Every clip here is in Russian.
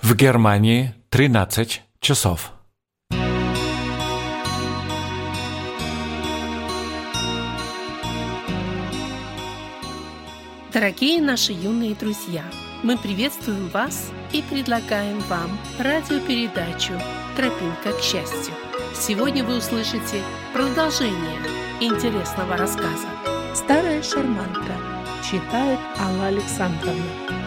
В Германии 13 часов. Дорогие наши юные друзья, мы приветствуем вас и предлагаем вам радиопередачу «Тропинка к счастью». Сегодня вы услышите продолжение интересного рассказа. «Старая шарманка», читает Алла Александровна.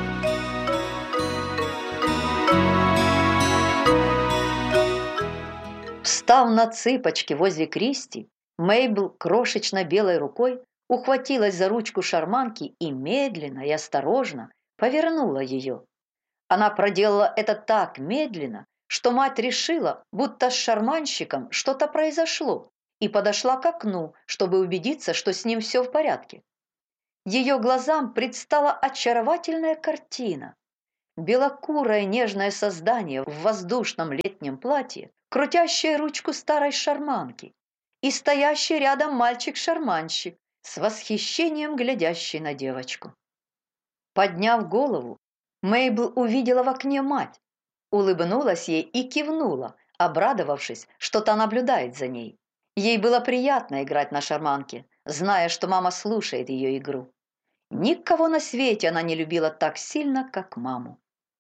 Встав на цыпочки возле Кристи, Мейбл крошечно белой рукой ухватилась за ручку шарманки и медленно и осторожно повернула ее. Она проделала это так медленно, что мать решила, будто с шарманщиком что-то произошло, и подошла к окну, чтобы убедиться, что с ним все в порядке. Ее глазам предстала очаровательная картина. Белокурое нежное создание в воздушном летнем платье, крутящее ручку старой шарманки, и стоящий рядом мальчик-шарманщик, с восхищением глядящий на девочку. Подняв голову, Мейбл увидела в окне мать, улыбнулась ей и кивнула, обрадовавшись, что та наблюдает за ней. Ей было приятно играть на шарманке, зная, что мама слушает ее игру. Никого на свете она не любила так сильно, как маму.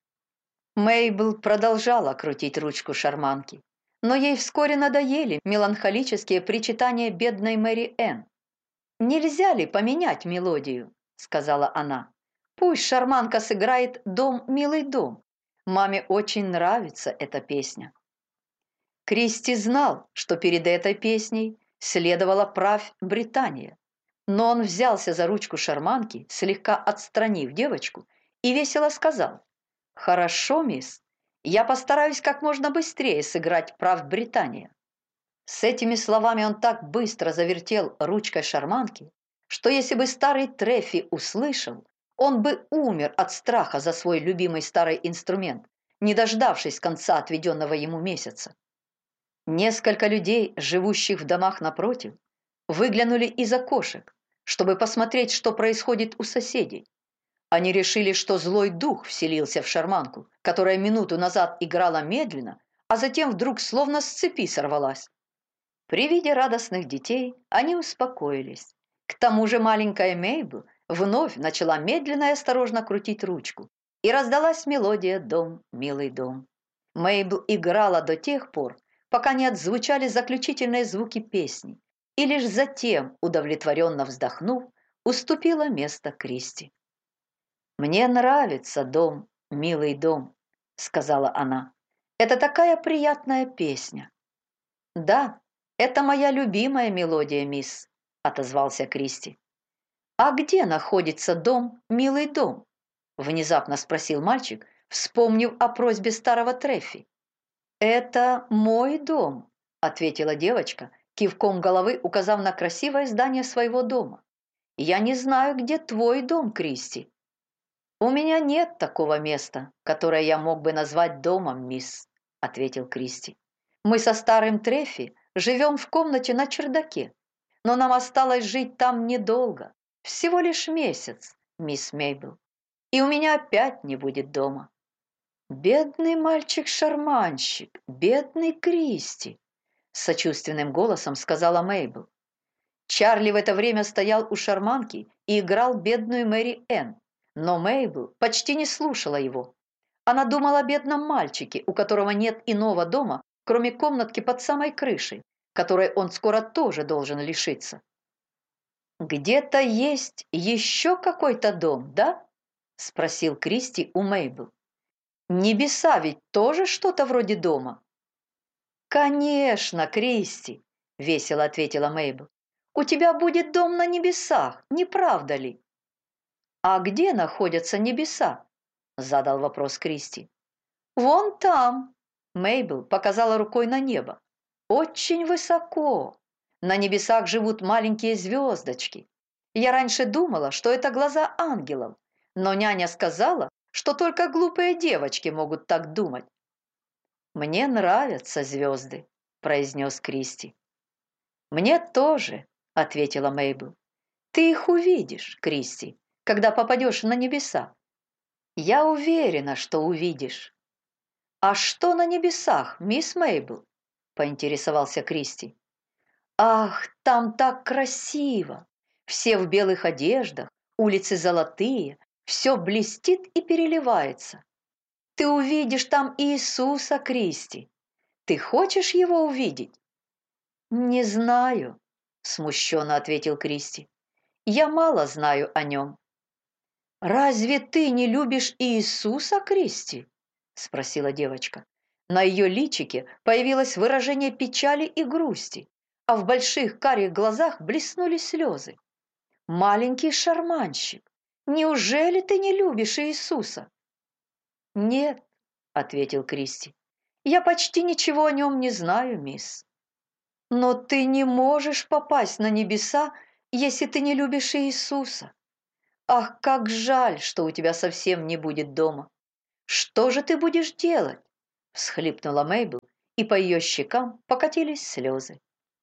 Мейбл продолжала крутить ручку шарманки, но ей вскоре надоели меланхолические причитания бедной Мэри Энн. «Нельзя ли поменять мелодию?» – сказала она. «Пусть шарманка сыграет «Дом, милый дом». Маме очень нравится эта песня». Кристи знал, что перед этой песней следовала «Правь, Британия», но он взялся за ручку шарманки, слегка отстранив девочку, и весело сказал: «Хорошо, мисс, я постараюсь как можно быстрее сыграть «Правь, Британия». С этими словами он так быстро завертел ручкой шарманки, что если бы старый Трефи услышал, он бы умер от страха за свой любимый старый инструмент, не дождавшись конца отведенного ему месяца. Несколько людей, живущих в домах напротив, выглянули из окошек, чтобы посмотреть, что происходит у соседей. Они решили, что злой дух вселился в шарманку, которая минуту назад играла медленно, а затем вдруг словно с цепи сорвалась. При виде радостных детей они успокоились. К тому же маленькая Мейбл вновь начала медленно и осторожно крутить ручку, и раздалась мелодия «Дом, милый дом». Мейбл играла до тех пор, пока не отзвучали заключительные звуки песни, и лишь затем, удовлетворенно вздохнув, уступила место Кристи. «Мне нравится «Дом, милый дом», — сказала она. «Это такая приятная песня». «Да, это моя любимая мелодия, мисс», — отозвался Кристи. «А где находится дом, милый дом?» — внезапно спросил мальчик, вспомнив о просьбе старого Трефи. «Это мой дом», — ответила девочка, кивком головы указав на красивое здание своего дома. «Я не знаю, где твой дом, Кристи». «У меня нет такого места, которое я мог бы назвать домом, мисс», — ответил Кристи. «Мы со старым Трефи живем в комнате на чердаке, но нам осталось жить там недолго, всего лишь месяц, мисс Мейбл, и у меня опять не будет дома». «Бедный мальчик-шарманщик, бедный Кристи», — сочувственным голосом сказала Мейбл. Чарли в это время стоял у шарманки и играл бедную Мэри Энн, но Мейбл почти не слушала его. Она думала о бедном мальчике, у которого нет иного дома, кроме комнатки под самой крышей, которой он скоро тоже должен лишиться. «Где-то есть еще какой-то дом, да?» – спросил Кристи у Мейбл. «Небеса ведь тоже что-то вроде дома?» «Конечно, Кристи», – весело ответила Мейбл. «У тебя будет дом на небесах, не правда ли?» «А где находятся небеса?» – задал вопрос Кристи. «Вон там», – Мейбл показала рукой на небо. «Очень высоко. На небесах живут маленькие звездочки. Я раньше думала, что это глаза ангелов, но няня сказала, что только глупые девочки могут так думать». «Мне нравятся звезды», – произнес Кристи. «Мне тоже», – ответила Мейбл. «Ты их увидишь, Кристи, когда попадешь на небеса. Я уверена, что увидишь». «А что на небесах, мисс Мейбл?» – поинтересовался Кристи. «Ах, там так красиво! Все в белых одеждах, улицы золотые, все блестит и переливается. Ты увидишь там Иисуса, Кристи. Ты хочешь его увидеть?» «Не знаю», – смущенно ответил Кристи. «Я мало знаю о нем». «Разве ты не любишь Иисуса, Кристи?» – спросила девочка. На ее личике появилось выражение печали и грусти, а в больших карих глазах блеснули слезы. «Маленький шарманщик, неужели ты не любишь Иисуса?» «Нет», – ответил Кристи, – «я почти ничего о нем не знаю, мисс». «Но ты не можешь попасть на небеса, если ты не любишь Иисуса. Ах, как жаль, что у тебя совсем не будет дома. Что же ты будешь делать?» – всхлипнула Мейбл, и по ее щекам покатились слезы.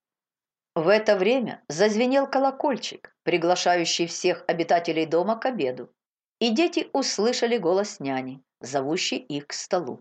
В это время зазвенел колокольчик, приглашающий всех обитателей дома к обеду, и дети услышали голос няни, зовущей их к столу.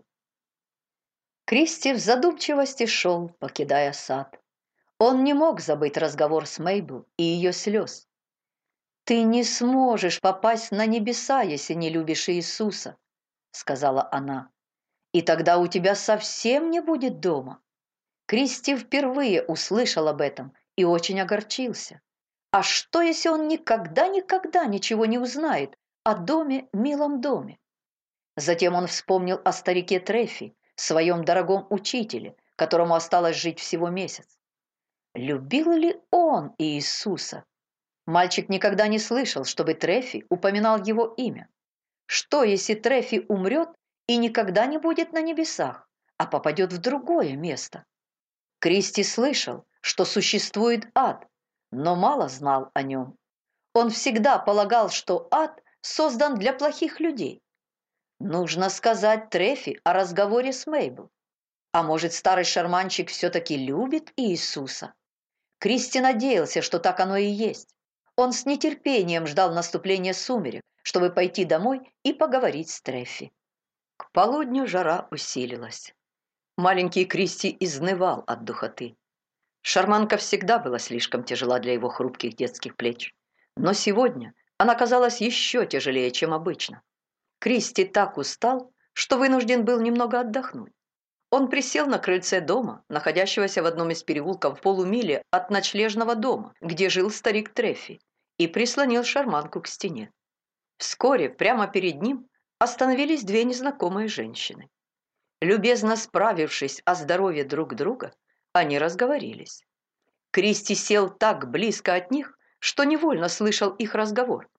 Кристи в задумчивости шел, покидая сад. Он не мог забыть разговор с Мейбл и ее слез. «Ты не сможешь попасть на небеса, если не любишь Иисуса», — сказала она. «И тогда у тебя совсем не будет дома». Кристи впервые услышал об этом и очень огорчился. А что, если он никогда ничего не узнает о доме, милом доме? Затем он вспомнил о старике Трефи, своем дорогом учителе, которому осталось жить всего месяц. Любил ли он Иисуса? Мальчик никогда не слышал, чтобы Трефи упоминал его имя. Что, если Трефи умрет и никогда не будет на небесах, а попадет в другое место? Кристи слышал, что существует ад, но мало знал о нем. Он всегда полагал, что ад создан для плохих людей. Нужно сказать Трефи о разговоре с Мейбл. А может, старый шарманщик все-таки любит Иисуса? Кристи надеялся, что так оно и есть. Он с нетерпением ждал наступления сумерек, чтобы пойти домой и поговорить с Трефи. К полудню жара усилилась. Маленький Кристи изнывал от духоты. Шарманка всегда была слишком тяжела для его хрупких детских плеч. Но сегодня она казалась еще тяжелее, чем обычно. Кристи так устал, что вынужден был немного отдохнуть. Он присел на крыльце дома, находящегося в одном из переулков в полумиле от ночлежного дома, где жил старик Трефи, и прислонил шарманку к стене. Вскоре прямо перед ним остановились две незнакомые женщины. Любезно справившись о здоровье друг друга, они разговорились. Кристи сел так близко от них, что невольно слышал их разговор.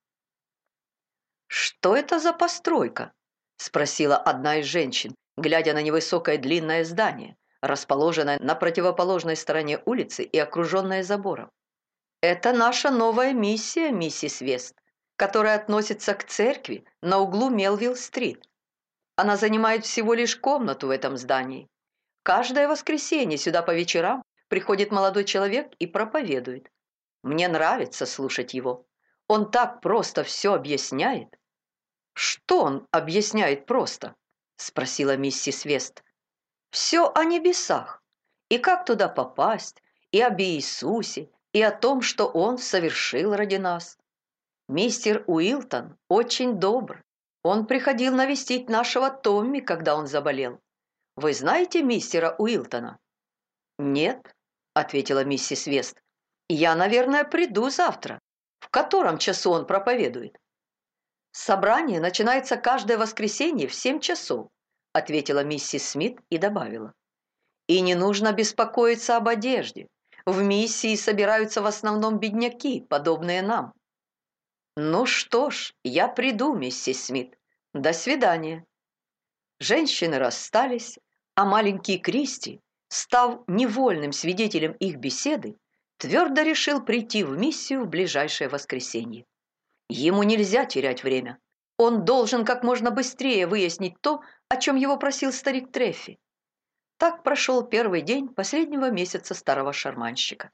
«Что это за постройка?» – спросила одна из женщин, глядя на невысокое длинное здание, расположенное на противоположной стороне улицы и окруженное забором. «Это наша новая миссия, миссис Вест, которая относится к церкви на углу Мелвилл-стрит. Она занимает всего лишь комнату в этом здании. Каждое воскресенье сюда по вечерам приходит молодой человек и проповедует. Мне нравится слушать его. Он так просто все объясняет». «Что он объясняет просто?» – спросила миссис Вест. «Все о небесах, и как туда попасть, и об Иисусе, и о том, что Он совершил ради нас. Мистер Уилтон очень добр. Он приходил навестить нашего Томми, когда он заболел. Вы знаете мистера Уилтона?» «Нет», – ответила миссис Вест. «Я, наверное, приду завтра. В котором часу он проповедует?» «Собрание начинается каждое воскресенье в 7 часов», – ответила миссис Смит и добавила. «И не нужно беспокоиться об одежде. В миссии собираются в основном бедняки, подобные нам». «Ну что ж, я приду, миссис Смит. До свидания». Женщины расстались, а маленький Кристи, став невольным свидетелем их беседы, твердо решил прийти в миссию в ближайшее воскресенье. Ему нельзя терять время. Он должен как можно быстрее выяснить то, о чем его просил старик Трефи. Так прошел первый день последнего месяца старого шарманщика.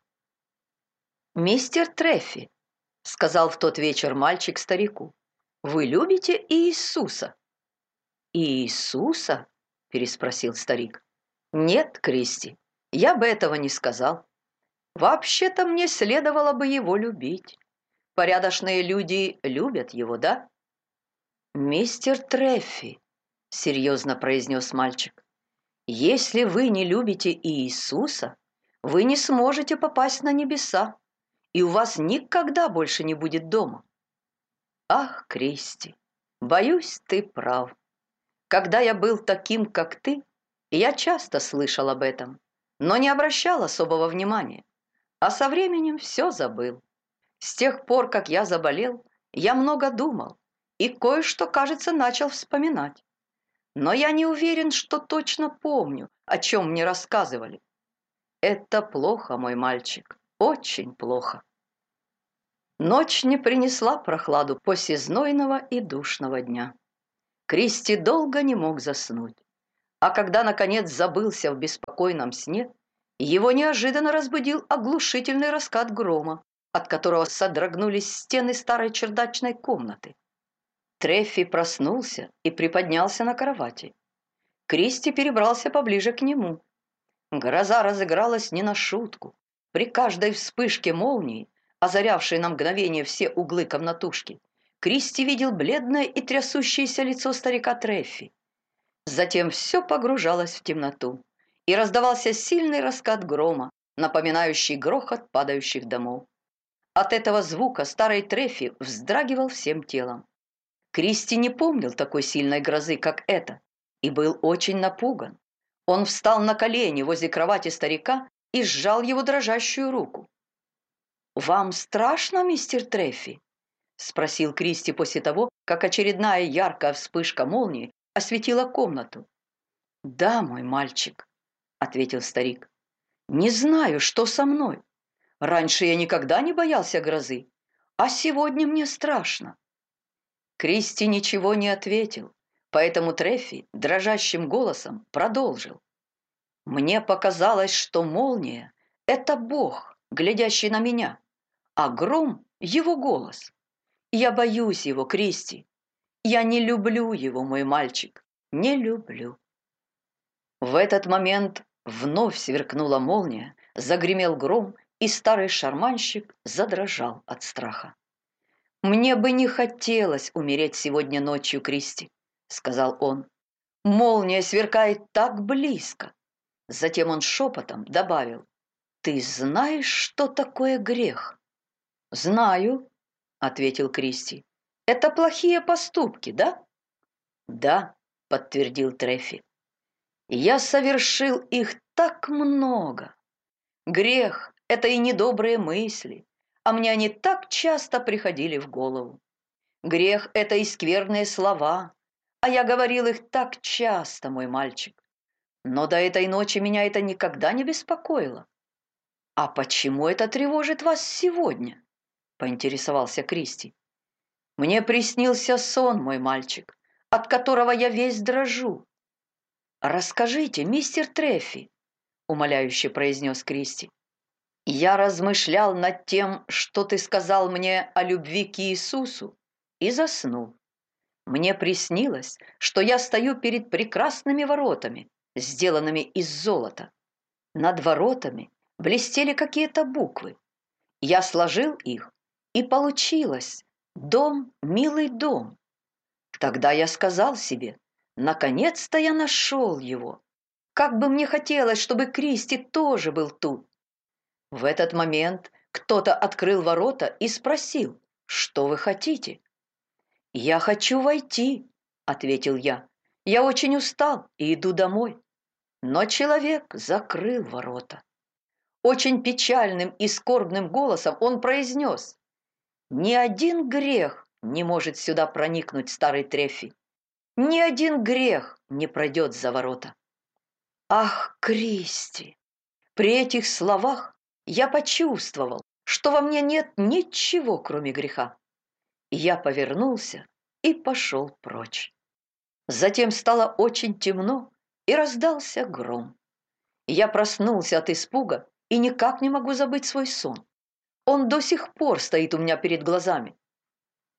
«Мистер Трефи», — сказал в тот вечер мальчик старику, — «вы любите Иисуса?» «Иисуса?» — переспросил старик. «Нет, Кристи, я бы этого не сказал. Вообще-то мне следовало бы его любить. Порядочные люди любят его, да?» «Мистер Треффи», — серьезно произнес мальчик, «если вы не любите Иисуса, вы не сможете попасть на небеса, и у вас никогда больше не будет дома». «Ах, Кристи, боюсь, ты прав. Когда я был таким, как ты, я часто слышал об этом, но не обращал особого внимания, а со временем все забыл. С тех пор, как я заболел, я много думал и кое-что, кажется, начал вспоминать. Но я не уверен, что точно помню, о чем мне рассказывали. Это плохо, мой мальчик, очень плохо». Ночь не принесла прохладу после знойного и душного дня. Кристи долго не мог заснуть, а когда, наконец, забылся в беспокойном сне, его неожиданно разбудил оглушительный раскат грома, от которого содрогнулись стены старой чердачной комнаты. Треффи проснулся и приподнялся на кровати. Кристи перебрался поближе к нему. Гроза разыгралась не на шутку. При каждой вспышке молнии, озарявшей на мгновение все углы комнатушки, Кристи видел бледное и трясущееся лицо старика Треффи. Затем все погружалось в темноту, и раздавался сильный раскат грома, напоминающий грохот падающих домов. От этого звука старый Треффи вздрагивал всем телом. Кристи не помнил такой сильной грозы, как эта, и был очень напуган. Он встал на колени возле кровати старика и сжал его дрожащую руку. «Вам страшно, мистер Треффи?» — спросил Кристи после того, как очередная яркая вспышка молнии осветила комнату. «Да, мой мальчик», — ответил старик. «Не знаю, что со мной. Раньше я никогда не боялся грозы, а сегодня мне страшно». Кристи ничего не ответил, поэтому Треффи дрожащим голосом продолжил. «Мне показалось, что молния — это Бог, глядящий на меня, а гром — его голос. Я боюсь его, Кристи. Я не люблю его, мой мальчик, не люблю». В этот момент вновь сверкнула молния, загремел гром, и старый шарманщик задрожал от страха. «Мне бы не хотелось умереть сегодня ночью, Кристи», — сказал он. «Молния сверкает так близко». Затем он шепотом добавил: «Ты знаешь, что такое грех?» «Знаю», — ответил Кристи. «Это плохие поступки, да?» «Да», — подтвердил Треффи. «Я совершил их так много. Грех — это и недобрые мысли, а мне они так часто приходили в голову. Грех — это и скверные слова, а я говорил их так часто, мой мальчик. Но до этой ночи меня это никогда не беспокоило». «А почему это тревожит вас сегодня?» — поинтересовался Кристи. «Мне приснился сон, мой мальчик, от которого я весь дрожу». «Расскажите, мистер Треффи», — умоляюще произнес Кристи. «Я размышлял над тем, что ты сказал мне о любви к Иисусу, и заснул. Мне приснилось, что я стою перед прекрасными воротами, сделанными из золота. Над воротами блестели какие-то буквы. Я сложил их, и получилось: дом, милый дом. Тогда я сказал себе: наконец-то я нашел его. Как бы мне хотелось, чтобы Кристи тоже был тут». В этот момент кто-то открыл ворота и спросил: «Что вы хотите?» «Я хочу войти», — ответил я. «Я очень устал и иду домой». Но человек закрыл ворота. Очень печальным и скорбным голосом он произнес: «Ни один грех не может сюда проникнуть, старый Треффи. Ни один грех не пройдет за ворота». Ах, Кристи! При этих словах я почувствовал, что во мне нет ничего, кроме греха. Я повернулся и пошел прочь. Затем стало очень темно, и раздался гром. Я проснулся от испуга и никак не могу забыть свой сон. Он до сих пор стоит у меня перед глазами.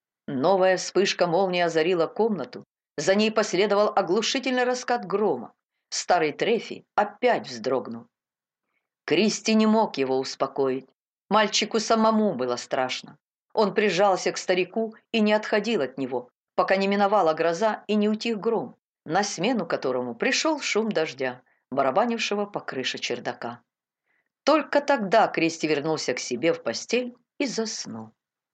Новая вспышка молнии озарила комнату, за ней последовал оглушительный раскат грома, старый Трефи опять вздрогнул. Кристи не мог его успокоить. Мальчику самому было страшно. Он прижался к старику и не отходил от него, пока не миновала гроза и не утих гром, на смену которому пришел шум дождя, барабанившего по крыше чердака. Только тогда Кристи вернулся к себе в постель и заснул.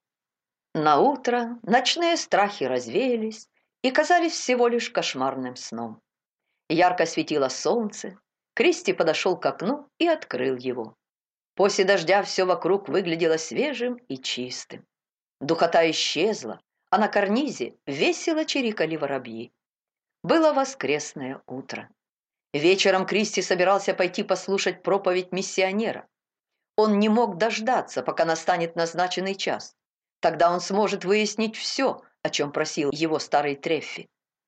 Наутро ночные страхи развеялись и казались всего лишь кошмарным сном. Ярко светило солнце. Кристи подошел к окну и открыл его. После дождя все вокруг выглядело свежим и чистым. Духота исчезла, а на карнизе весело чирикали воробьи. Было воскресное утро. Вечером Кристи собирался пойти послушать проповедь миссионера. Он не мог дождаться, пока настанет назначенный час. Тогда он сможет выяснить все, о чем просил его старый Трефи.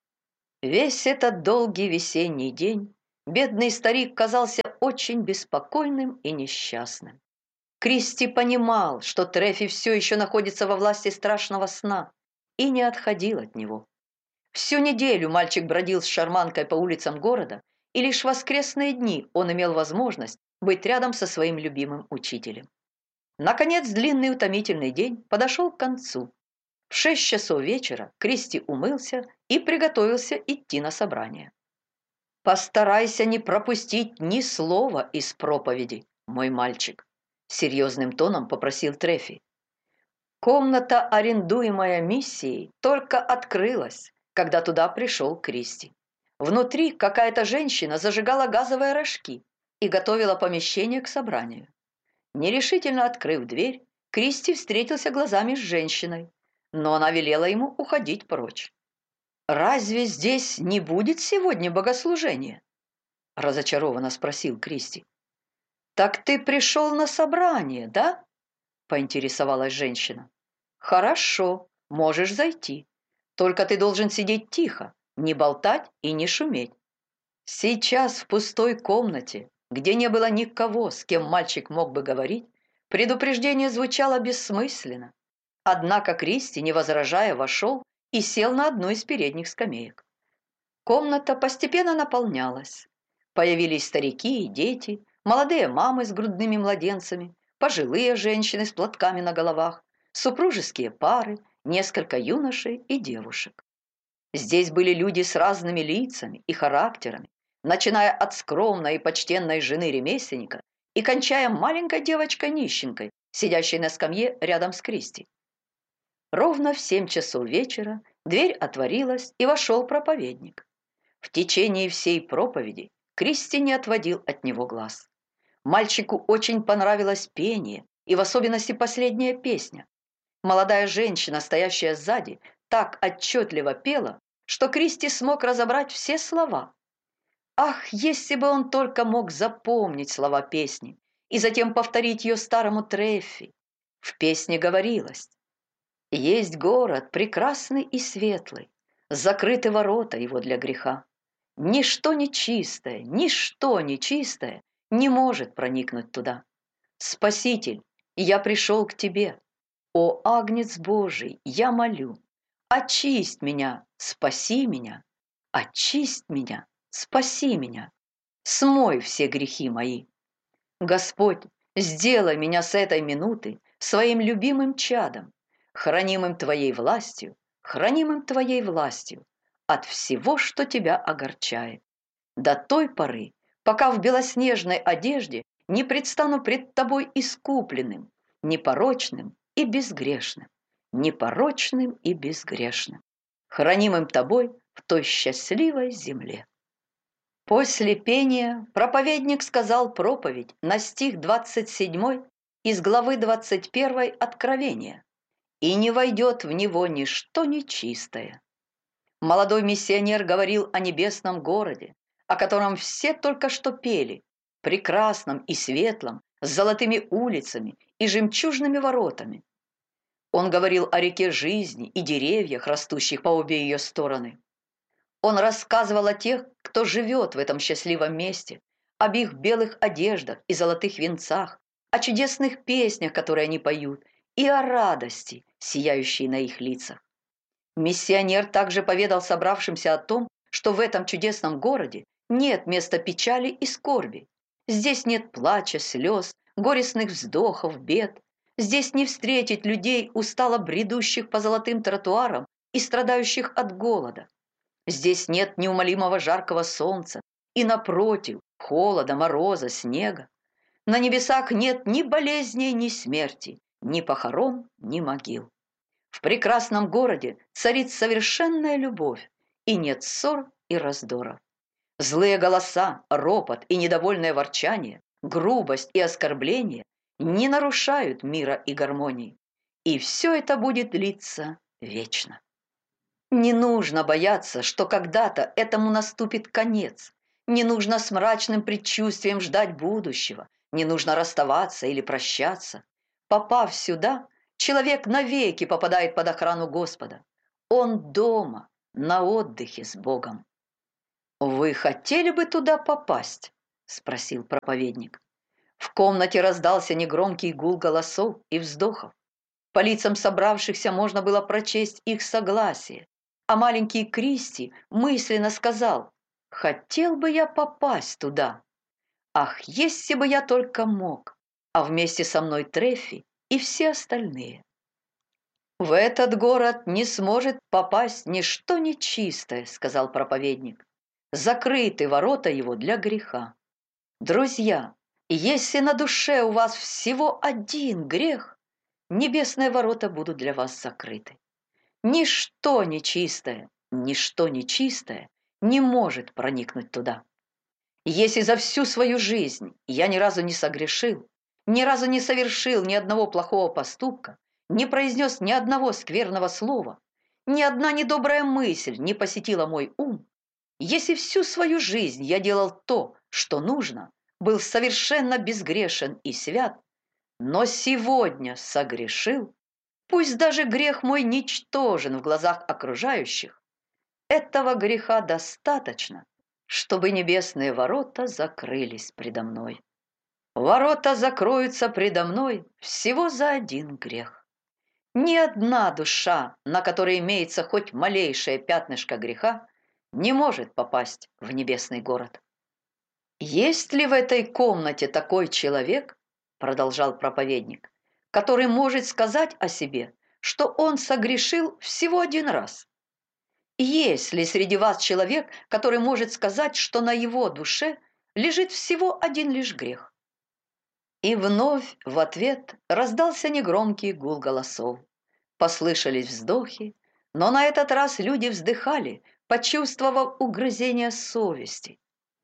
Весь этот долгий весенний день бедный старик казался очень беспокойным и несчастным. Кристи понимал, что Трефи все еще находится во власти страшного сна, и не отходил от него. Всю неделю мальчик бродил с шарманкой по улицам города, и лишь в воскресные дни он имел возможность быть рядом со своим любимым учителем. Наконец, длинный утомительный день подошел к концу. В 6 часов вечера Кристи умылся и приготовился идти на собрание. «Постарайся не пропустить ни слова из проповеди, мой мальчик», — серьезным тоном попросил Трефи. Комната, арендуемая миссией, только открылась, когда туда пришел Кристи. Внутри какая-то женщина зажигала газовые рожки и готовила помещение к собранию. Нерешительно открыв дверь, Кристи встретился глазами с женщиной, но она велела ему уходить прочь. «Разве здесь не будет сегодня богослужения?» – разочарованно спросил Кристи. «Так ты пришел на собрание, да?» – поинтересовалась женщина. «Хорошо, можешь зайти. Только ты должен сидеть тихо, не болтать и не шуметь». Сейчас в пустой комнате, где не было никого, с кем мальчик мог бы говорить, предупреждение звучало бессмысленно. Однако Кристи, не возражая, вошел и сел на одну из передних скамеек. Комната постепенно наполнялась. Появились старики и дети, молодые мамы с грудными младенцами, пожилые женщины с платками на головах, супружеские пары, несколько юношей и девушек. Здесь были люди с разными лицами и характерами, начиная от скромной и почтенной жены ремесленника и кончая маленькой девочкой-нищенкой, сидящей на скамье рядом с Кристи. Ровно в 7 часов вечера дверь отворилась, и вошел проповедник. В течение всей проповеди Кристи не отводил от него глаз. Мальчику очень понравилось пение, и в особенности последняя песня. Молодая женщина, стоящая сзади, так отчетливо пела, что Кристи смог разобрать все слова. Ах, если бы он только мог запомнить слова песни и затем повторить ее старому Трефи. В песне говорилось: «Есть город прекрасный и светлый, закрыты ворота его для греха. Ничто нечистое не может проникнуть туда. Спаситель, я пришел к тебе. О, Агнец Божий, я молю, очисть меня, спаси меня, очисть меня, спаси меня, смой все грехи мои. Господь, сделай меня с этой минуты своим любимым чадом, хранимым Твоей властью от всего, что Тебя огорчает, до той поры, пока в белоснежной одежде не предстану пред Тобой искупленным, непорочным и безгрешным, хранимым Тобой в той счастливой земле». После пения проповедник сказал проповедь на стих 27 из главы 21 Откровения: «И не войдет в него ничто нечистое». Молодой миссионер говорил о небесном городе, о котором все только что пели, прекрасном и светлом, с золотыми улицами и жемчужными воротами. Он говорил о реке жизни и деревьях, растущих по обе ее стороны. Он рассказывал о тех, кто живет в этом счастливом месте, об их белых одеждах и золотых венцах, о чудесных песнях, которые они поют, и о радости, сияющей на их лицах. Миссионер также поведал собравшимся о том, что в этом чудесном городе Нет места печали и скорби. Здесь нет плача, слез, горестных вздохов, бед. Здесь не встретить людей, устало бредущих по золотым тротуарам и страдающих от голода. Здесь нет неумолимого жаркого солнца и, напротив, холода, мороза, снега. На небесах нет ни болезней, ни смерти, ни похорон, ни могил. В прекрасном городе царит совершенная любовь, и нет ссор и раздоров. Злые голоса, ропот и недовольное ворчание, грубость и оскорбление не нарушают мира и гармонии. И все это будет длиться вечно. Не нужно бояться, что когда-то этому наступит конец. Не нужно с мрачным предчувствием ждать будущего. Не нужно расставаться или прощаться. Попав сюда, человек навеки попадает под охрану Господа. Он дома, на отдыхе с Богом. «Вы хотели бы туда попасть?» – спросил проповедник. В комнате раздался негромкий гул голосов и вздохов. По лицам собравшихся можно было прочесть их согласие, а маленький Кристи мысленно сказал: «Хотел бы я попасть туда. Ах, если бы я только мог, а вместе со мной Трефи и все остальные». «В этот город не сможет попасть ничто нечистое», – сказал проповедник. «Закрыты ворота его для греха. Друзья, если на душе у вас всего один грех, небесные ворота будут для вас закрыты. Ничто нечистое не может проникнуть туда. Если за всю свою жизнь я ни разу не согрешил, ни разу не совершил ни одного плохого поступка, не произнес ни одного скверного слова, ни одна недобрая мысль не посетила мой ум, если всю свою жизнь я делал то, что нужно, был совершенно безгрешен и свят, но сегодня согрешил, пусть даже грех мой ничтожен в глазах окружающих, этого греха достаточно, чтобы небесные ворота закрылись предо мной. Ворота закроются предо мной всего за один грех. Ни одна душа, на которой имеется хоть малейшее пятнышко греха, не может попасть в небесный город. «Есть ли в этой комнате такой человек, — продолжал проповедник, — который может сказать о себе, что он согрешил всего один раз? Есть ли среди вас человек, который может сказать, что на его душе лежит всего один лишь грех?» И вновь в ответ раздался негромкий гул голосов. Послышались вздохи, но на этот раз люди вздыхали, почувствовав угрызение совести.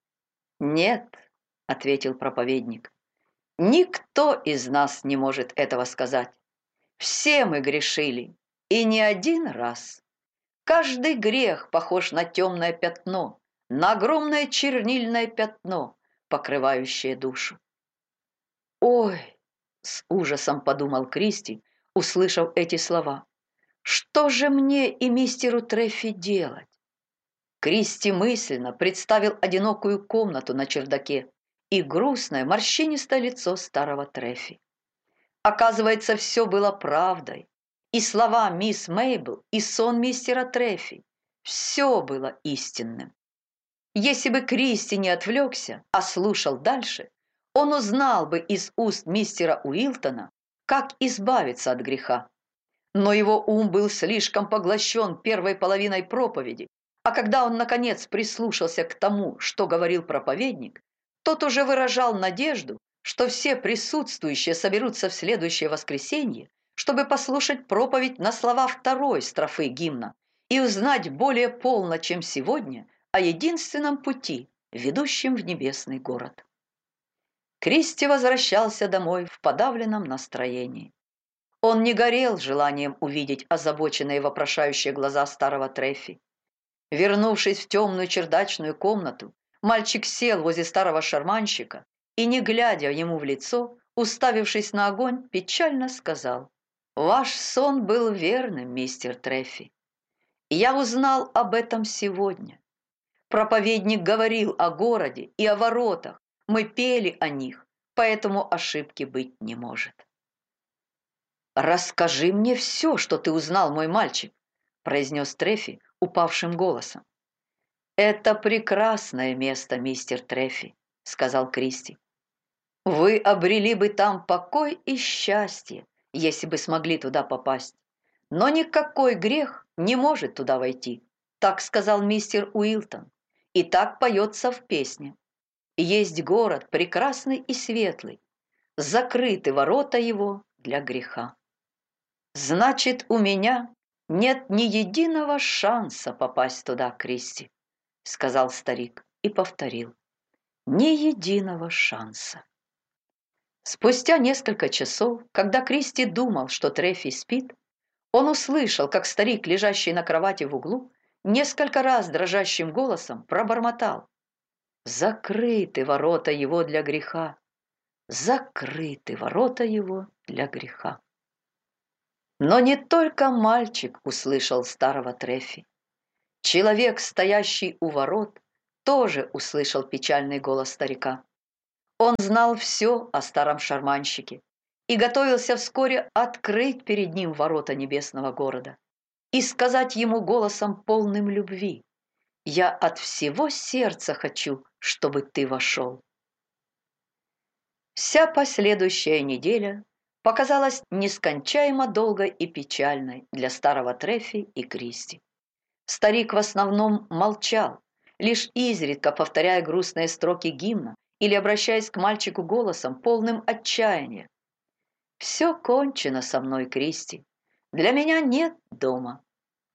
«Нет, — ответил проповедник, — никто из нас не может этого сказать. Все мы грешили, и не один раз. Каждый грех похож на темное пятно, на огромное чернильное пятно, покрывающее душу». «Ой!» — с ужасом подумал Кристи, услышав эти слова. «Что же мне и мистеру Трефи делать?» Кристи мысленно представил одинокую комнату на чердаке и грустное морщинистое лицо старого Трефи. Оказывается, все было правдой. И слова мисс Мейбл, и сон мистера Трефи. Все было истинным. Если бы Кристи не отвлекся, а слушал дальше, он узнал бы из уст мистера Уилтона, как избавиться от греха. Но его ум был слишком поглощен первой половиной проповеди, а когда он, наконец, прислушался к тому, что говорил проповедник, тот уже выражал надежду, что все присутствующие соберутся в следующее воскресенье, чтобы послушать проповедь на слова второй строфы гимна и узнать более полно, чем сегодня, о единственном пути, ведущем в небесный город. Кристи возвращался домой в подавленном настроении. Он не горел желанием увидеть озабоченные вопрошающие глаза старого Трефи. Вернувшись в темную чердачную комнату, мальчик сел возле старого шарманщика и, не глядя ему в лицо, уставившись на огонь, печально сказал: «Ваш сон был верным, мистер Трефи. Я узнал об этом сегодня. Проповедник говорил о городе и о воротах, мы пели о них, поэтому ошибки быть не может». «Расскажи мне все, что ты узнал, мой мальчик», — произнес Трефи упавшим голосом. «Это прекрасное место, мистер Трефи», — сказал Кристи. «Вы обрели бы там покой и счастье, если бы смогли туда попасть. Но никакой грех не может туда войти», — так сказал мистер Уилтон. И так поется в песне. «Есть город прекрасный и светлый, закрыты ворота его для греха». «Значит, у меня нет ни единого шанса попасть туда, Кристи», — сказал старик и повторил. «Ни единого шанса». Спустя несколько часов, когда Кристи думал, что Трефи спит, он услышал, как старик, лежащий на кровати в углу, несколько раз дрожащим голосом пробормотал: «Закрыты ворота его для греха, закрыты ворота его для греха». Но не только мальчик услышал старого Трефи. Человек, стоящий у ворот, тоже услышал печальный голос старика. Он знал все о старом шарманщике и готовился вскоре открыть перед ним ворота небесного города и сказать ему голосом, полным любви: «Я от всего сердца хочу, чтобы ты вошел». Вся последующая неделя показалась нескончаемо долгой и печальной для старого Трефи и Кристи. Старик в основном молчал, лишь изредка повторяя грустные строки гимна или обращаясь к мальчику голосом, полным отчаяния. «Все кончено со мной, Кристи. Для меня нет дома».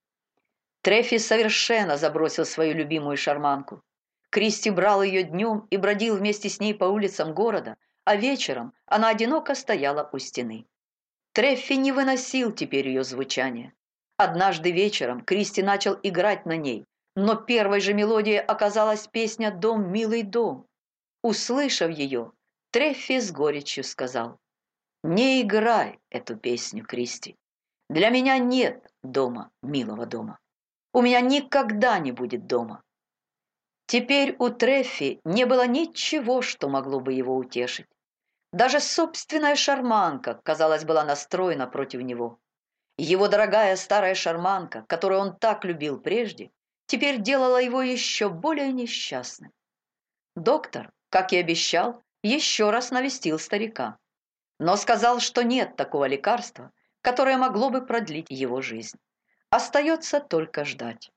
Трефи совершенно забросил свою любимую шарманку. Кристи брал ее днем и бродил вместе с ней по улицам города, а вечером она одиноко стояла у стены. Трефи не выносил теперь ее звучания. Однажды вечером Кристи начал играть на ней, но первой же мелодией оказалась песня «Дом, милый дом». Услышав ее, Трефи с горечью сказал: «Не играй эту песню, Кристи. Для меня нет дома, милого дома. У меня никогда не будет дома». Теперь у Трефи не было ничего, что могло бы его утешить. Даже собственная шарманка, казалось, была настроена против него. Его дорогая старая шарманка, которую он так любил прежде, теперь делала его еще более несчастным. Доктор, как и обещал, еще раз навестил старика, но сказал, что нет такого лекарства, которое могло бы продлить его жизнь. Остается только ждать.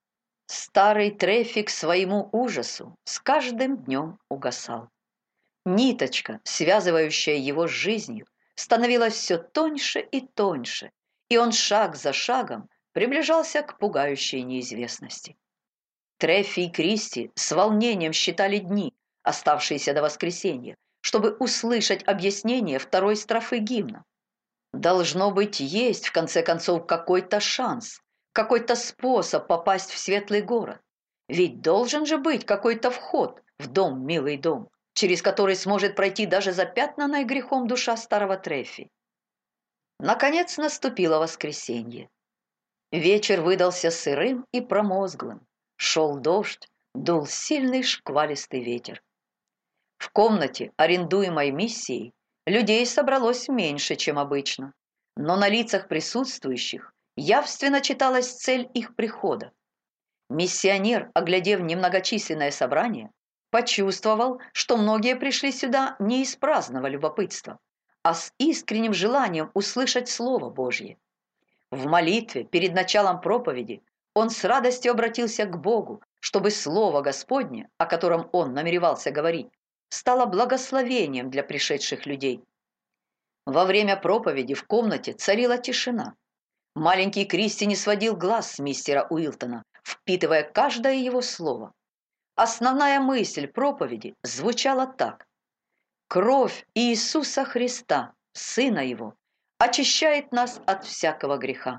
Старый Трефи к своему ужасу с каждым днем угасал. Ниточка, связывающая его с жизнью, становилась все тоньше и тоньше, и он шаг за шагом приближался к пугающей неизвестности. Трефи и Кристи с волнением считали дни, оставшиеся до воскресенья, чтобы услышать объяснение второй строфы гимна. Должно быть, есть в конце концов какой-то шанс, какой-то способ попасть в светлый город. Ведь должен же быть какой-то вход в дом, милый дом, через который сможет пройти даже запятнанная грехом душа старого Трефи. Наконец наступило воскресенье. Вечер выдался сырым и промозглым. Шел дождь, дул сильный шквалистый ветер. В комнате, арендуемой миссией, людей собралось меньше, чем обычно, но на лицах присутствующих явственно читалась цель их прихода. Миссионер, оглядев немногочисленное собрание, почувствовал, что многие пришли сюда не из праздного любопытства, а с искренним желанием услышать Слово Божье. В молитве перед началом проповеди он с радостью обратился к Богу, чтобы Слово Господне, о котором он намеревался говорить, стало благословением для пришедших людей. Во время проповеди в комнате царила тишина. Маленький Кристи не сводил глаз с мистера Уилтона, впитывая каждое его слово. Основная мысль проповеди звучала так: «Кровь Иисуса Христа, Сына Его, очищает нас от всякого греха».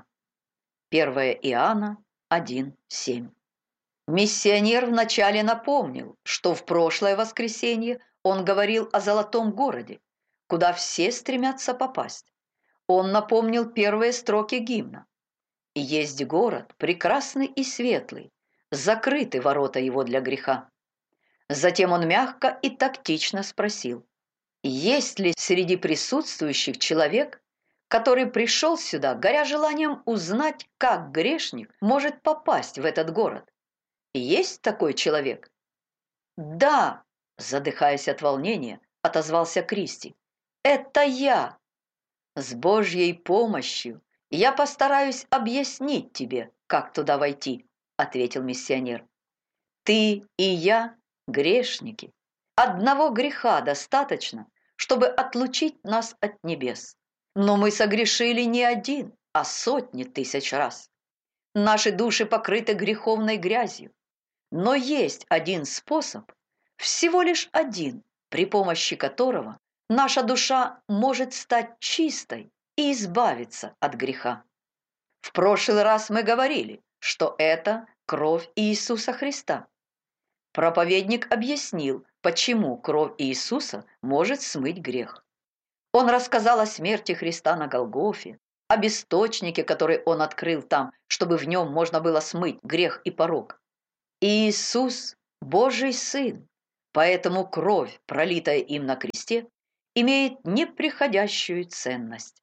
1 Иоанна 1:7. Миссионер вначале напомнил, что в прошлое воскресенье он говорил о золотом городе, куда все стремятся попасть. Он напомнил первые строки гимна: «Есть город прекрасный и светлый, закрыты ворота его для греха». Затем он мягко и тактично спросил: есть ли среди присутствующих человек, который пришел сюда, горя желанием узнать, как грешник может попасть в этот город? есть такой человек?» «Да», – задыхаясь от волнения, отозвался Кристи. «Это я. С Божьей помощью я постараюсь объяснить тебе, как туда войти», – ответил миссионер. «Ты и я грешники. Одного греха достаточно, чтобы отлучить нас от небес. Но мы согрешили не один, а сотни тысяч раз. Наши души покрыты греховной грязью. Но есть один способ, всего лишь один, при помощи которого наша душа может стать чистой и избавиться от греха. В прошлый раз мы говорили, что это кровь Иисуса Христа. Проповедник объяснил, почему кровь Иисуса может смыть грех. Он рассказал о смерти Христа на Голгофе, об источнике, который он открыл там, чтобы в нем можно было смыть грех и порок. Иисус – Божий Сын, поэтому кровь, пролитая им на кресте, имеет неприходящую ценность.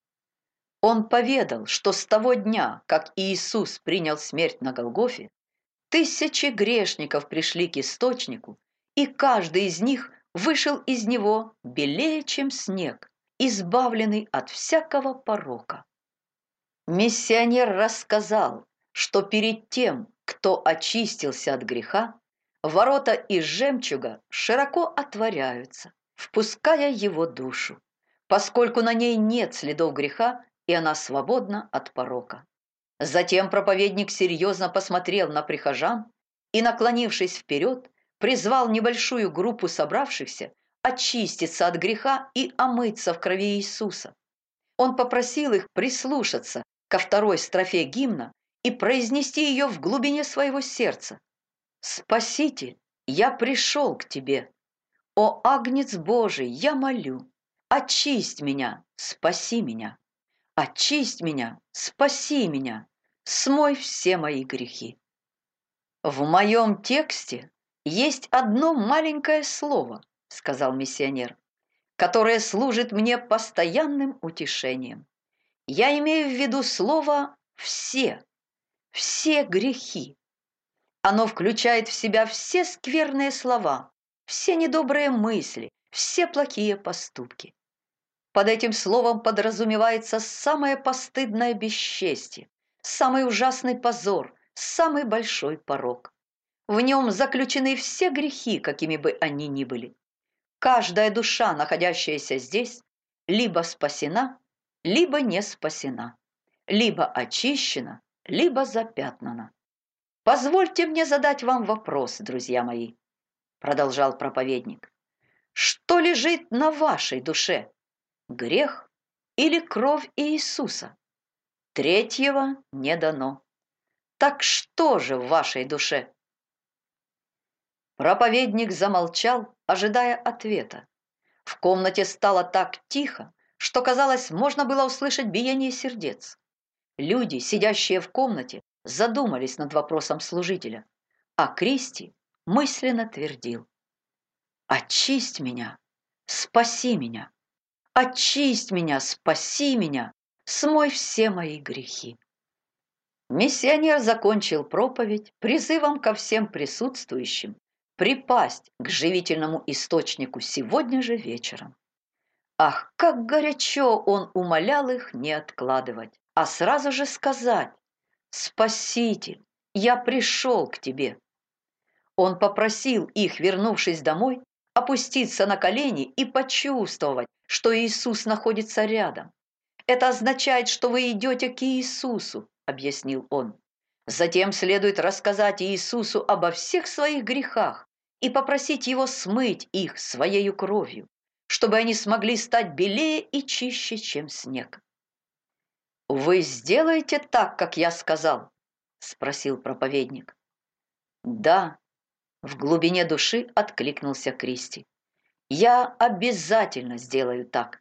Он поведал, что с того дня, как Иисус принял смерть на Голгофе, тысячи грешников пришли к источнику, и каждый из них вышел из него белее, чем снег, избавленный от всякого порока. Миссионер рассказал, что перед тем, кто очистился от греха, ворота из жемчуга широко отворяются, впуская его душу, поскольку на ней нет следов греха, и она свободна от порока. Затем проповедник серьезно посмотрел на прихожан и, наклонившись вперед, призвал небольшую группу собравшихся очиститься от греха и омыться в крови Иисуса. Он попросил их прислушаться ко второй строфе гимна и произнести ее в глубине своего сердца. «Спаситель, я пришел к тебе. О, Агнец Божий, я молю, очисть меня, спаси меня. Очисть меня, спаси меня, смой все мои грехи». «В моем тексте есть одно маленькое слово, — сказал миссионер, — которое служит мне постоянным утешением. Я имею в виду слово «все», все грехи. Оно включает в себя все скверные слова, все недобрые мысли, все плохие поступки. Под этим словом подразумевается самое постыдное бесчестие, самый ужасный позор, самый большой порок. В нем заключены все грехи, какими бы они ни были. Каждая душа, находящаяся здесь, либо спасена, либо не спасена, либо очищена, либо запятнана. «Позвольте мне задать вам вопрос, друзья мои», — продолжал проповедник. «Что лежит на вашей душе? Грех или кровь Иисуса? Третьего не дано. Так что же в вашей душе?» Проповедник замолчал, ожидая ответа. В комнате стало так тихо, что, казалось, можно было услышать биение сердец. Люди, сидящие в комнате, задумались над вопросом служителя, а Кристи мысленно твердил: «Очисть меня, спаси меня, очисть меня, спаси меня, смой все мои грехи». Миссионер закончил проповедь призывом ко всем присутствующим припасть к живительному источнику сегодня же вечером. Ах, как горячо он умолял их не откладывать, а сразу же сказать: «Спаситель, я пришел к тебе». Он попросил их, вернувшись домой, опуститься на колени и почувствовать, что Иисус находится рядом. «Это означает, что вы идете к Иисусу», — объяснил он. «Затем следует рассказать Иисусу обо всех своих грехах и попросить Его смыть их Своею кровью, чтобы они смогли стать белее и чище, чем снег». «Вы сделаете так, как я сказал?» — спросил проповедник. «Да», — в глубине души откликнулся Кристи. «Я обязательно сделаю так».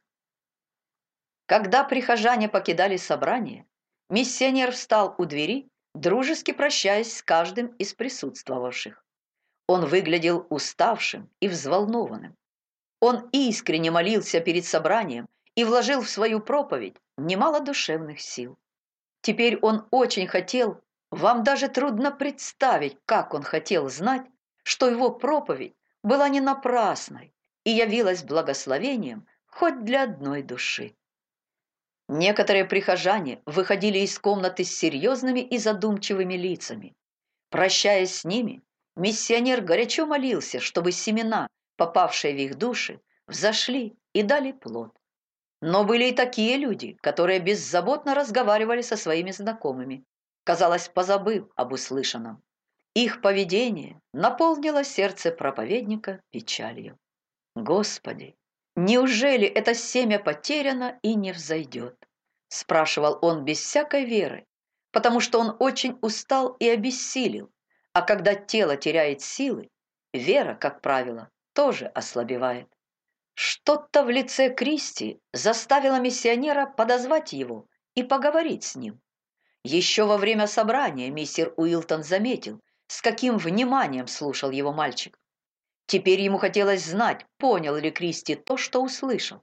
Когда прихожане покидали собрание, миссионер встал у двери, дружески прощаясь с каждым из присутствовавших. Он выглядел уставшим и взволнованным. Он искренне молился перед собранием и вложил в свою проповедь немало душевных сил. Теперь он очень хотел Вам даже трудно представить, как он хотел знать, что его проповедь была не напрасной и явилась благословением хоть для одной души. Некоторые прихожане выходили из комнаты с серьезными и задумчивыми лицами. Прощаясь с ними, миссионер горячо молился, чтобы семена, попавшие в их души, взошли и дали плод. Но были и такие люди, которые беззаботно разговаривали со своими знакомыми, казалось, позабыв об услышанном. Их поведение наполнило сердце проповедника печалью. «Господи, неужели это семя потеряно и не взойдет?» – спрашивал он без всякой веры, потому что он очень устал и обессилел, а когда тело теряет силы, вера, как правило, тоже ослабевает. Что-то в лице Кристи заставило миссионера подозвать его и поговорить с ним. Еще во время собрания мистер Уилтон заметил, с каким вниманием слушал его мальчик. Теперь ему хотелось знать, понял ли Кристи то, что услышал.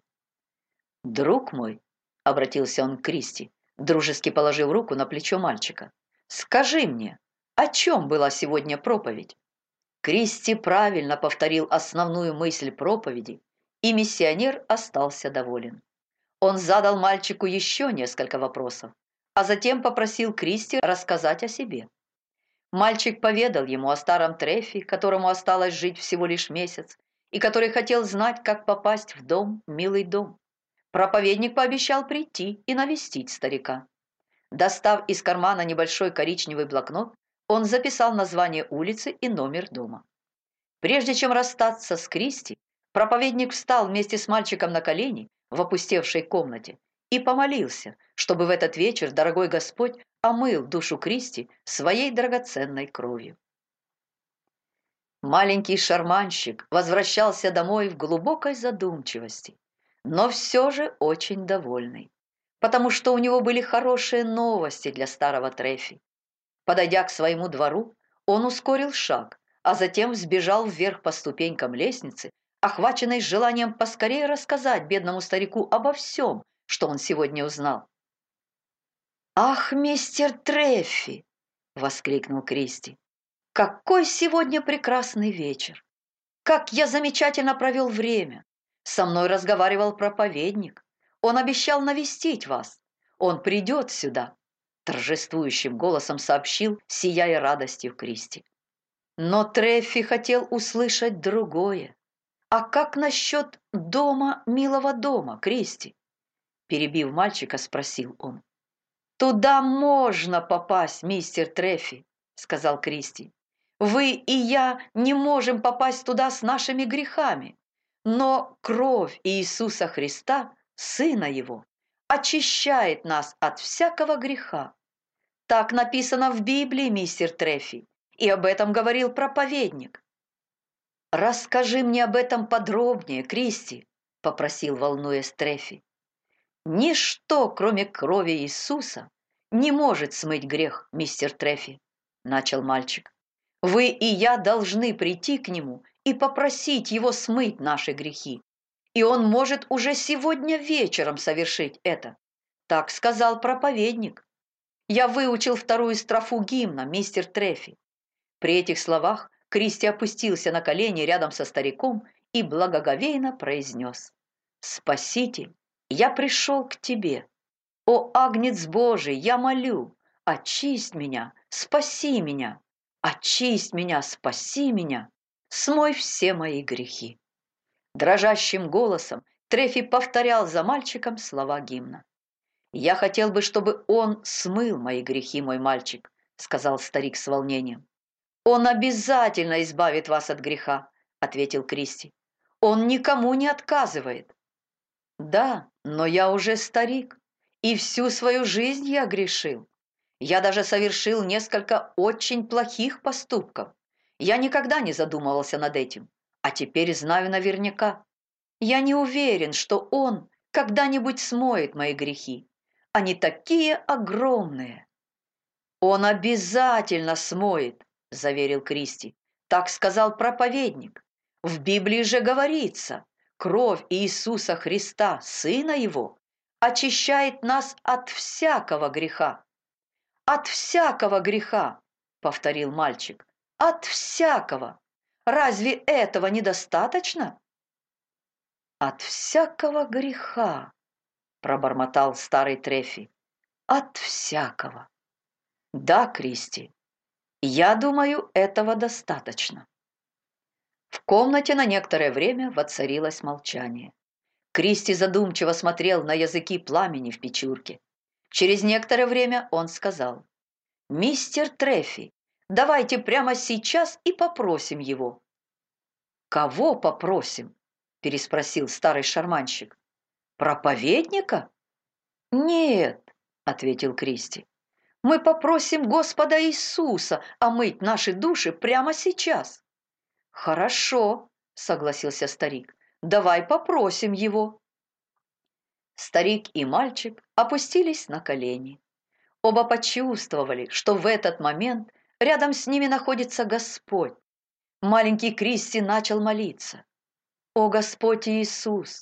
«Друг мой», — обратился он к Кристи, дружески положив руку на плечо мальчика, «скажи мне, о чем была сегодня проповедь?» Кристи правильно повторил основную мысль проповеди, и миссионер остался доволен. Он задал мальчику еще несколько вопросов, а затем попросил Кристи рассказать о себе. Мальчик поведал ему о старом Трефи, которому осталось жить всего лишь месяц, и который хотел знать, как попасть в дом, милый дом. Проповедник пообещал прийти и навестить старика. Достав из кармана небольшой коричневый блокнот, он записал название улицы и номер дома. Прежде чем расстаться с Кристи, проповедник встал вместе с мальчиком на колени в опустевшей комнате и помолился, чтобы в этот вечер дорогой Господь омыл душу Кристи своей драгоценной кровью. Маленький шарманщик возвращался домой в глубокой задумчивости, но все же очень довольный, потому что у него были хорошие новости для старого Трефи. Подойдя к своему двору, он ускорил шаг, а затем взбежал вверх по ступенькам лестницы, охваченный желанием поскорее рассказать бедному старику обо всем, что он сегодня узнал. «Ах, мистер Трефи!» — воскликнул Кристи. «Какой сегодня прекрасный вечер! Как я замечательно провел время! Со мной разговаривал проповедник. Он обещал навестить вас. Он придет сюда!» Торжествующим голосом сообщил, сияя радостью Кристи. Но Трефи хотел услышать другое. «А как насчет дома, милого дома, Кристи?» Перебив мальчика, спросил он. «Туда можно попасть, мистер Трефи», — сказал Кристи. «Вы и я не можем попасть туда с нашими грехами, но кровь Иисуса Христа, Сына Его, очищает нас от всякого греха. Так написано в Библии, мистер Трефи, и об этом говорил проповедник». «Расскажи мне об этом подробнее, Кристи», — попросил, волнуясь Трефи. «Ничто, кроме крови Иисуса, не может смыть грех, мистер Трефи», — начал мальчик. «Вы и я должны прийти к Нему и попросить Его смыть наши грехи. И Он может уже сегодня вечером совершить это. Так сказал проповедник. Я выучил вторую строфу гимна, мистер Трефи». При этих словах Кристи опустился на колени рядом со стариком и благоговейно произнес: «Спаситель, я пришел к тебе. О, Агнец Божий, я молю, очисть меня, спаси меня, очисть меня, спаси меня, смой все мои грехи». Дрожащим голосом Трефи повторял за мальчиком слова гимна. «Я хотел бы, чтобы он смыл мои грехи, мой мальчик», — сказал старик с волнением. «Он обязательно избавит вас от греха», — ответил Кристи. «Он никому не отказывает». «Да, но я уже старик, и всю свою жизнь я грешил. Я даже совершил несколько очень плохих поступков. Я никогда не задумывался над этим, а теперь знаю наверняка. Я не уверен, что он когда-нибудь смоет мои грехи. Они такие огромные». «Он обязательно смоет», — заверил Кристи. «Так сказал проповедник. В Библии же говорится: кровь Иисуса Христа, Сына Его, очищает нас от всякого греха». «От всякого греха», — повторил мальчик. «От всякого. Разве этого недостаточно?» «От всякого греха», — пробормотал старый Трефи. «От всякого». «Да, Кристи, я думаю, этого достаточно». В комнате на некоторое время воцарилось молчание. Кристи задумчиво смотрел на языки пламени в печурке. Через некоторое время он сказал: «Мистер Трефи, давайте прямо сейчас и попросим его». «Кого попросим?» – переспросил старый шарманщик. «Проповедника?» «Нет», – ответил Кристи. «Мы попросим Господа Иисуса омыть наши души прямо сейчас». «Хорошо», – согласился старик. «Давай попросим его». Старик и мальчик опустились на колени. Оба почувствовали, что в этот момент рядом с ними находится Господь. Маленький Кристи начал молиться. «О Господь Иисус,